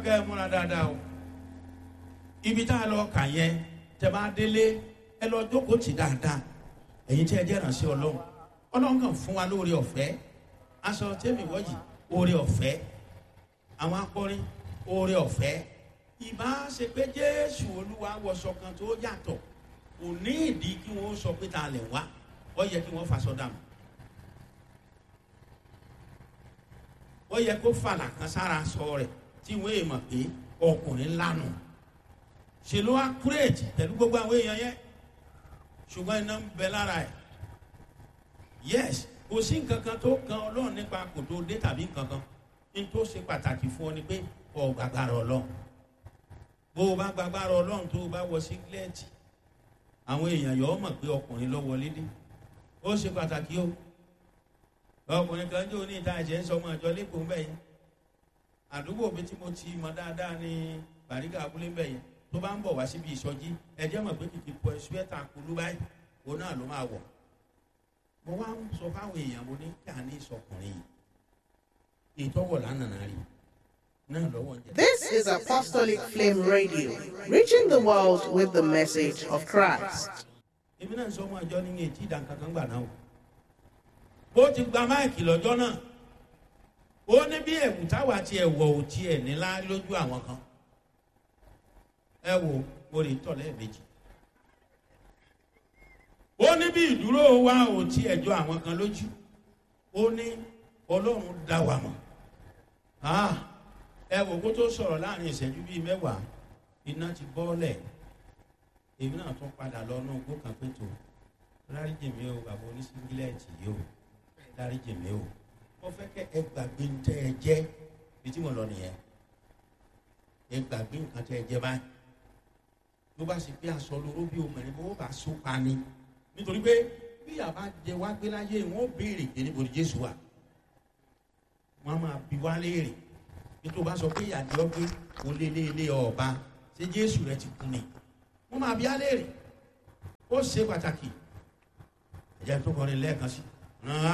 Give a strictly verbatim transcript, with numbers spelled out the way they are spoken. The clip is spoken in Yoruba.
fẹ́ kẹ́ ẹ múra dáadáa o. Ibi tá a lọ kà yẹn tẹ́ bá délé ẹ lọ jókòó tì dáadáa. Ẹ̀yin tí ẹ jẹ́ ìránṣẹ́ Ọlọ́run. Ọlọ́run kàn fún wa lóore ọ̀fẹ́. Aṣọ tẹ́mi wọ́jì oore ọ̀fẹ́. Àwọn akọrin oore ọ̀fẹ́. Ìbá ṣe pé Jésù Olúwa wọṣọ kan tó yàtọ̀. Kò ní ìdí kí wọ́n sọ pé ta lẹ̀ wá. Ó yẹ kí wọ́n faṣọ dànù. Ó yẹ kó fàlà kan sára sọ rẹ̀ tí wọ́n èèmọ̀ pé ọkùnrin lánà. Ṣé ló wá kúrèjì pẹ̀lú gbogbo àwọn èèyàn yẹn? Ṣùgbọ́n iná ń bẹ lára ẹ̀. Yes, kò sí nǹkan kan tó kan Ọlọ́run nípa kò tó dé tàbí nǹkan kan. Ní tó ṣe pàtàkì fún ọ ni pé ọ gbàgbára Ọlọ́run. Bó o bá gbàgbára Ọlọ́run tó o bá wọ sígílẹ́ẹ̀tì, àwọn èèyàn yọ̀ ọ́ mọ̀ pé ọkùnrin ló wọlé dé. Ó ṣe pàtàkì o. Ọkùnrin kan jẹ́ oní ìta ẹ̀jẹ̀ ń sọ ọmọ ìjọ lẹ́kọ̀ọ́ mbẹ́ yẹn. Àdúgbò mi tí mo ti mọ dáadáa ní Bàrígà abúlé mbẹ́ yẹn. Tó bá ń bọ̀ wá síbi ìsọjí, ẹ̀jẹ̀ mọ̀ pé kìkì pọ̀ ẹ̀sùwẹ́tà kulú báyìí. Òun náà ló máa wọ̀. Mo wá ń sọ fáwọn èèyàn mo ní kí a ní ìsọkùnrin yìí. Ìtọ́wọ̀ lánàá rí. This is Apostolic Flame Radio, reaching the world with the message of Christ. Èmi náà sọ ọmọ àjọ ní etí ìdánkankan gbà náà. Ó ti gba máìkì lọ́jọ́ náà. Ó ní bí ẹ̀wù táwa ti ẹ̀wọ̀ ò tiẹ̀ nílá lójú àwọn kan. Ẹ wo orí tọ̀lẹ́ méjì. Ó ní bí ìdúró wa ò tiẹ̀ jọ àwọn kan lójú. Ó ní Ọlọ́run dá wa mọ̀. Ah! Ẹ wò kó tó sọ̀rọ̀ láàrin ìṣẹ́jú bíi mẹ́wàá iná ti bọ́ọ̀lẹ̀ èmi náà tún padà lọ náà gbó kan pé tó dáríjì mi o bàbá oníṣíngílẹ̀tì yìí o dáríjì mi o mo fẹ́ kẹ́ ẹ gbàgbé ń tẹ́ ẹ jẹ́ bí tí mo lọ nìyẹn ẹ gbàgbé nǹkan tẹ́ ẹ jẹ́ báyìí ló bá sì pé aṣọ lóró bí obìnrin bó bá so pa ni nítorí pé bí yàrá jẹ wá gbé láyé wọn ó béèrè pé níbo ni Jésù wà wọn máa bi wá léèrè nítorí bá sọ pé ìyàdí ọgbẹ́ kò lé lé lé ọba ṣé Jésù rẹ ti kú ni wọ́n máa bi á léèrè ó ṣe pàtàkì ẹ̀jẹ̀ tó kọrin lẹ́ẹ̀kan sí.